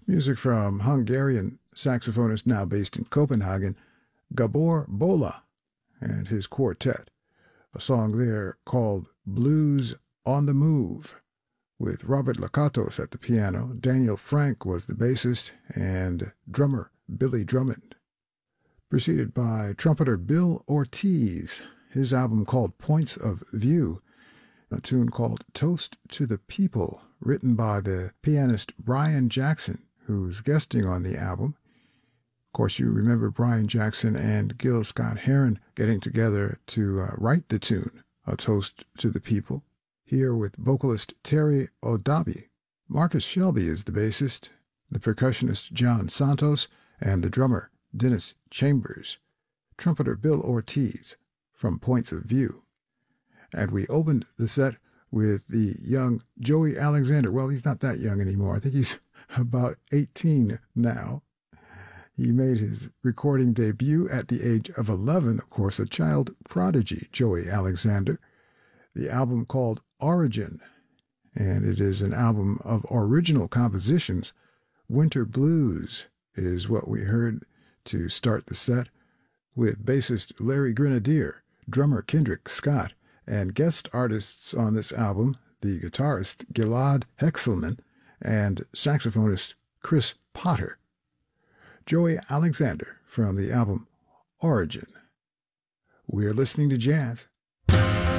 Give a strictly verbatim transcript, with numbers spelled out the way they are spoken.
Music from Hungarian saxophonist now based in Copenhagen, Gabor Bola, and his quartet. A song there called Blues on the Move, with Robert Lakatos at the piano. Daniel Frank was the bassist, and drummer Billy Drummond. Preceded by trumpeter Bill Ortiz, his album called Points of View, a tune called Toast to the People, written by the pianist Brian Jackson, who's guesting on the album. Of course, you remember Brian Jackson and Gil Scott-Heron getting together to uh, write the tune, A Toast to the People, here with vocalist Terry Odabi. Marcus Shelby is the bassist, the percussionist John Santos, and the drummer Dennis Chambers, trumpeter Bill Ortiz from Points of View. And we opened the set with the young Joey Alexander. Well, he's not that young anymore. I think he's about eighteen now. He made his recording debut at the age of eleven, of course, a child prodigy, Joey Alexander. The album called Origin, and it is an album of original compositions. Winter Blues is what we heard to start the set, with bassist Larry Grenadier, drummer Kendrick Scott, and guest artists on this album, the guitarist Gilad Hexelman and saxophonist Chris Potter. Joey Alexander from the album Origin. We're listening to jazz